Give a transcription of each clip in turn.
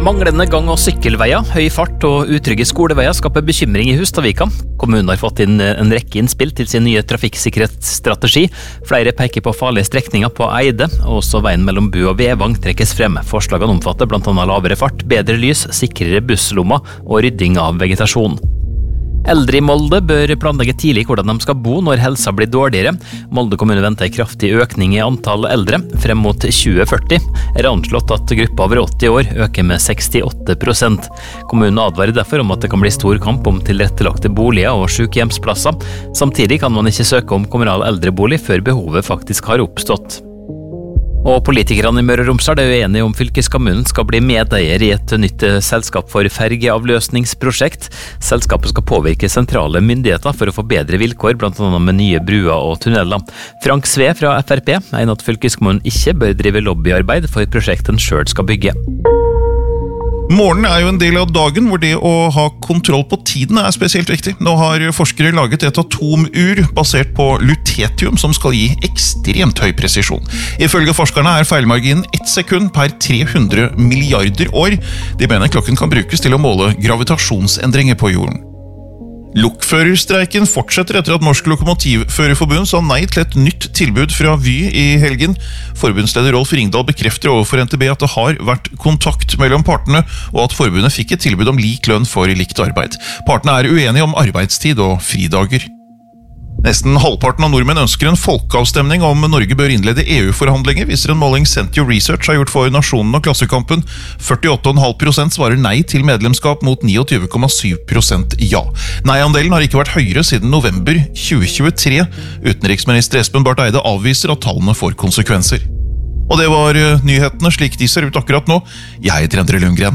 Manglende gang- og sykkelveier, høy fart og utrygge skoleveier skaper bekymring i Hustadvika. Kommunen har fått inn en rekke innspill til sin nye trafikksikkerhetsstrategi. Flere peker på farlige strekninger på Eide, og også veien mellom Bu og Vevang trekkes frem. Forslagene omfatter blant annet lavere fart, bedre lys, sikrere busslommer og rydding av vegetasjon. Eldre i Molde bør planlegge tidlig hvordan de skal bo når helsa blir dårligere. Molde kommune venter en kraftig økning i antall eldre. Frem mot 2040 er anslått at gruppa over 80 år øker med 68%. Kommunen advarer derfor om at det kan bli stor kamp om tilrettelagte boliger og sykehjemsplasser. Samtidig kan man ikke søke om kommunal eldrebolig før behovet faktisk har oppstått. Og politikerne i Møre og Romsdal er uenige om fylkeskommunen skal bli medeier i et nytt selskap for fergeavløsningsprosjekt. Selskapet skal påvirke sentrale myndigheter for å få bedre vilkår, blant annet med nye bruer og tunneler. Frank Sve fra FrP mener at fylkeskommunen ikke bør drive lobbyarbeid for prosjektet den selv skal bygge. Morgenen er jo en del av dagen hvor det å ha kontroll på tiden er spesielt viktig. Nå har forskere laget et atomur basert på lutetium som skal gi ekstremt høy presisjon. Ifølge forskerne er feilmarginen 1 sekund per 300 milliarder år. De mener klokken kan brukes til å måle gravitasjonsendringer på jorden. Lokførerstreiken fortsetter etter at Norsk Lokomotivførerforbund sa nei til et nytt tilbud fra Vy i helgen. Forbundsleder Rolf Ringdal bekrefter overfor NTB at det har vært kontakt mellom partene, og at forbundet fikk et tilbud om lik lønn for likt arbeid. Partene er uenige om arbeidstid og fridager. Nesten halvparten av nordmenn ønsker en folkeavstemning om Norge bør innlede EU-forhandlinger, viser en måling Sentio Research har gjort for Nasjonen og Klassekampen. 48,5% svarer nei til medlemskap mot 29,7% ja. Nei-andelen har ikke vært høyere siden november 2023. Utenriksminister Espen Barth Eide avviser at tallene får konsekvenser. Og det var nyhetene slik de ser ut akkurat nå. Jeg heter Endre Lundgren.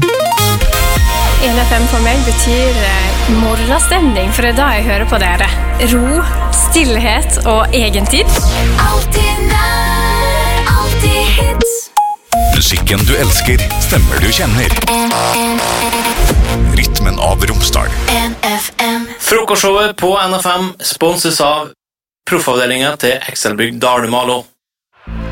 1FM for meg betyr morgenstemning, for det er da jeg hører på dere. Ro, stillhet og egentid. Alltid nær, alltid hits. Musikken du elsker, stemmer du kjenner. Rytmen av Romsdal. NFM. Frokostshowet på NFM sponses av proffavdelingen til Excelbygg Dalumalo.